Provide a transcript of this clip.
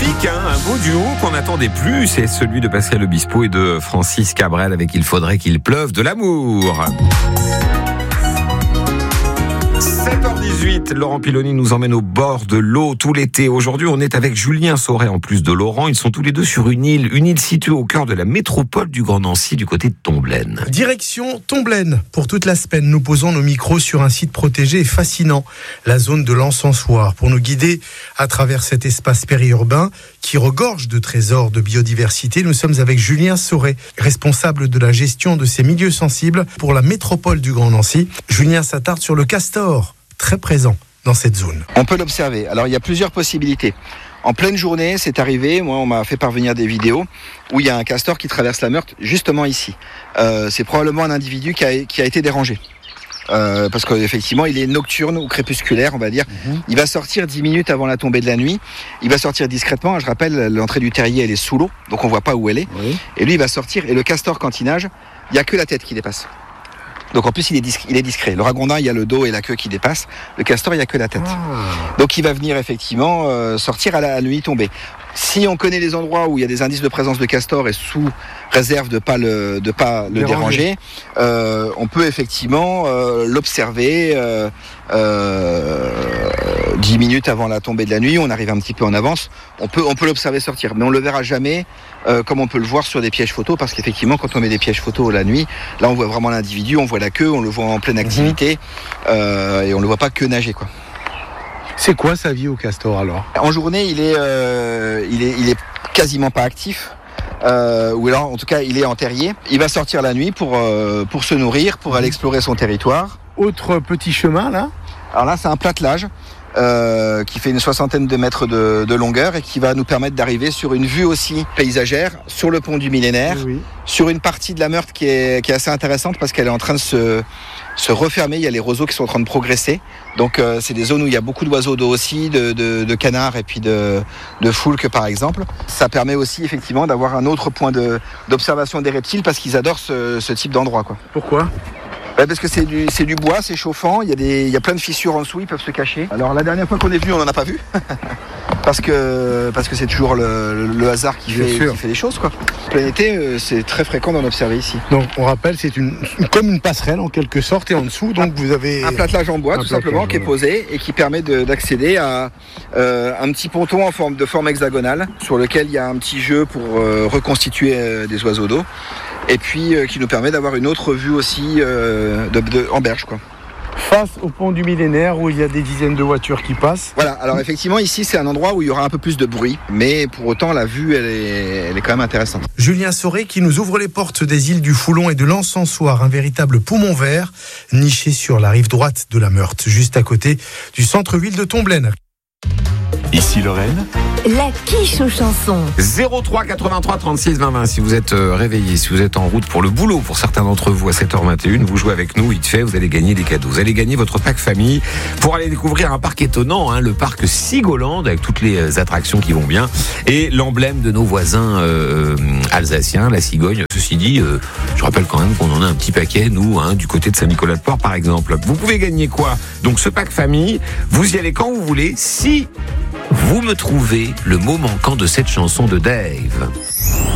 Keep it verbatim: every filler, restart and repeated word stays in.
musique, hein, un beau duo qu'on n'attendait plus, c'est celui de Pascal Obispo et de Francis Cabrel avec Il faudrait qu'il pleuve de l'amour. sept heures dix-huit, Laurent Piloni nous emmène au bord de l'eau tout l'été. Aujourd'hui, on est avec Julien Sauret en plus de Laurent. Ils sont tous les deux sur une île, une île située au cœur de la métropole du Grand Nancy, du côté de Tomblaine. Direction Tomblaine. Pour toute la semaine, nous posons nos micros sur un site protégé et fascinant, la zone de l'Encensoir, pour nous guider à travers cet espace périurbain qui regorge de trésors de biodiversité. Nous sommes avec Julien Sauret, responsable de la gestion de ces milieux sensibles pour la métropole du Grand Nancy. Julien s'attarde sur le castor, très présent dans cette zone. On peut l'observer. Alors, il y a plusieurs possibilités. En pleine journée, c'est arrivé, moi on m'a fait parvenir des vidéos où il y a un castor qui traverse la Meurthe, justement ici. Euh, c'est probablement un individu qui a, qui a été dérangé. Euh, parce qu'effectivement, il est nocturne ou crépusculaire, on va dire. Mmh. Il va sortir dix minutes avant la tombée de la nuit. Il va sortir discrètement. Je rappelle, l'entrée du terrier, elle est sous l'eau, donc on voit pas où elle est. Oui. Et lui, il va sortir. Et le castor, quand il nage, il y a que la tête qui dépasse. Donc en plus il est, discret, il est discret. Le ragondin, il y a le dos et la queue qui dépassent. Le castor, il y a que la tête. Ah. Donc il va venir effectivement euh, sortir à la nuit tombée. Si on connaît les endroits où il y a des indices de présence de castor et sous réserve de pas le de pas le déranger, euh, on peut effectivement euh, l'observer euh, euh, dix minutes avant la tombée de la nuit. On arrive un petit peu en avance. On peut on peut l'observer sortir, mais on le verra jamais euh, comme on peut le voir sur des pièges photos, parce qu'effectivement quand on met des pièges photos la nuit, là on voit vraiment l'individu, on voit la queue, on le voit en pleine activité mmh. euh, et on le voit pas que nager quoi. C'est quoi sa vie au castor alors ? En journée, il est, euh, il est, il est quasiment pas actif. Euh, ou alors, en tout cas, il est en terrier. Il va sortir la nuit pour euh, pour se nourrir, pour aller explorer son territoire. Autre petit chemin là ? Alors là, c'est un platelage euh, qui fait une soixantaine de mètres de, de longueur et qui va nous permettre d'arriver sur une vue aussi paysagère sur le pont du Millénaire, oui. Sur une partie de la Meurthe qui est qui est assez intéressante parce qu'elle est en train de se se refermer. Il y a les roseaux qui sont en train de progresser. Donc euh, c'est des zones où il y a beaucoup d'oiseaux d'eau aussi, de, de, de canards et puis de, de foulques par exemple. Ça permet aussi effectivement d'avoir un autre point de, d'observation des reptiles parce qu'ils adorent ce, ce type d'endroit, quoi. Pourquoi ? Ouais, parce que c'est du, c'est du bois, c'est chauffant, il y, a des, il y a plein de fissures en dessous, ils peuvent se cacher. Alors la dernière fois qu'on est venu, on n'en a pas vu. parce, que, parce que c'est toujours le, le hasard qui fait, qui fait les choses, quoi. En plein été, c'est très fréquent d'en observer ici. Donc on rappelle, c'est une, comme une passerelle en quelque sorte, et en dessous, donc vous avez... Un platelage en bois, tout simplement, qui est posé et qui permet de, d'accéder à euh, un petit ponton en forme, de forme hexagonale, sur lequel il y a un petit jeu pour euh, reconstituer euh, des oiseaux d'eau. Et puis euh, qui nous permet d'avoir une autre vue aussi euh, de, de, en berge, quoi. Face au pont du Millénaire où il y a des dizaines de voitures qui passent. Voilà, alors effectivement ici c'est un endroit où il y aura un peu plus de bruit, mais pour autant la vue elle est, elle est quand même intéressante. Julien Sauret qui nous ouvre les portes des îles du Foulon et de l'Encensoir, un véritable poumon vert niché sur la rive droite de la Meurthe, juste à côté du centre-ville de Tomblaine. Ici Lorraine. La quiche aux chansons. zéro trois quatre-vingt-trois trente-six vingt vingt. Si vous êtes euh, réveillé, si vous êtes en route pour le boulot, pour certains d'entre vous à sept heures vingt et une, vous jouez avec nous, vite fait, vous allez gagner des cadeaux. Vous allez gagner votre pack famille pour aller découvrir un parc étonnant, hein, le parc Sigoland, avec toutes les attractions qui vont bien, et l'emblème de nos voisins euh, alsaciens, la cigogne. Ceci dit, euh, je rappelle quand même qu'on en a un petit paquet, nous, hein, du côté de Saint-Nicolas-de-Port, par exemple. Vous pouvez gagner quoi ? Donc ce pack famille, vous y allez quand vous voulez, si vous me trouvez le mot manquant de cette chanson de Dave.